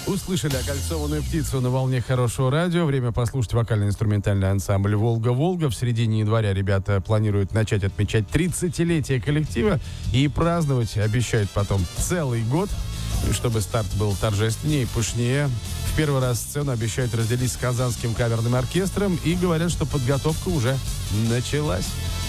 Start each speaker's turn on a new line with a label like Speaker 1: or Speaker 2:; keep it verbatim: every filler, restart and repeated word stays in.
Speaker 1: Услышали окольцованную птицу на волне хорошего радио. Время послушать вокально-инструментальный ансамбль «Волга-Волга». В середине января ребята планируют начать отмечать тридцатилетие коллектива и праздновать обещают потом целый год, чтобы старт был торжественнее и пышнее. В первый раз сцену обещают разделить с Казанским камерным оркестром и говорят, что подготовка уже началась.